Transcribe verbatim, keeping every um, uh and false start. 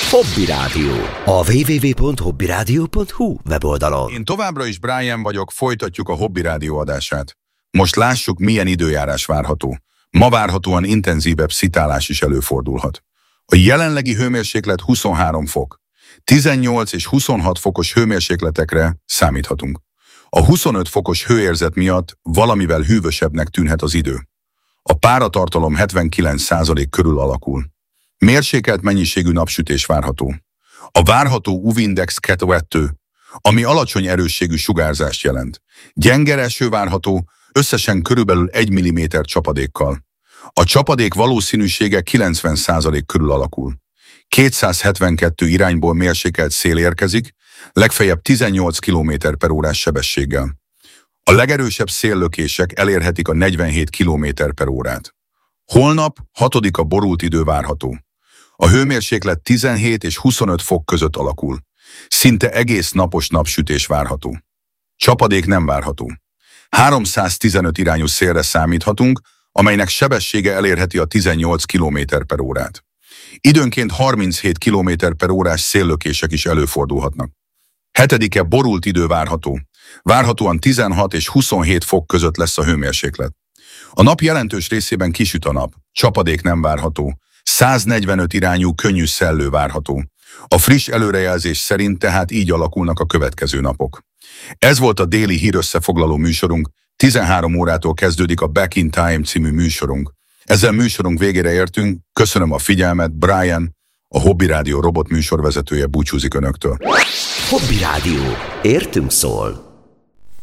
Hobby Rádió. A double-u double-u double-u pont hobby rádió pont hu weboldalon. Én továbbra is Brian vagyok, folytatjuk a Hobby Rádió adását. Most lássuk, milyen időjárás várható. Ma várhatóan intenzívebb szitálás is előfordulhat. A jelenlegi hőmérséklet huszonhárom fok. tizennyolc és huszonhat fokos hőmérsékletekre számíthatunk. A huszonöt fokos hőérzet miatt valamivel hűvösebbnek tűnhet az idő. A páratartalom hetvenkilenc százalék körül alakul. Mérsékelt mennyiségű napsütés várható. A várható u vé-index kettő, ami alacsony erősségű sugárzást jelent. Gyenge eső várható, összesen körülbelül egy milliméter csapadékkal. A csapadék valószínűsége kilencven százalék körül alakul. kétszázhetvenkettő irányból mérsékelt szél érkezik, legfeljebb tizennyolc kilométer per órás sebességgel. A legerősebb széllökések elérhetik a negyvenhét kilométer per órát. Holnap hatodika borult idő várható. A hőmérséklet tizenhét és huszonöt fok között alakul. Szinte egész napos napsütés várható. Csapadék nem várható. háromszáztizenöt irányú szélre számíthatunk, amelynek sebessége elérheti a tizennyolc kilométer per órát. Időnként harminchét kilométer per órás széllökések is előfordulhatnak. Hetedike borult idő várható. Várhatóan tizenhat és huszonhét fok között lesz a hőmérséklet. A nap jelentős részében kisüt a nap, csapadék nem várható. száznegyvenöt irányú könnyű szellő várható. A friss előrejelzés szerint tehát így alakulnak a következő napok. Ez volt a déli hírösszefoglaló műsorunk, tizenhárom órától kezdődik a Back in Time című műsorunk. Ezzel műsorunk végére értünk, köszönöm a figyelmet, Brian, a Hobby Rádió robot műsorvezetője búcsúzik önöktől. Hobby Rádió. Értünk szól.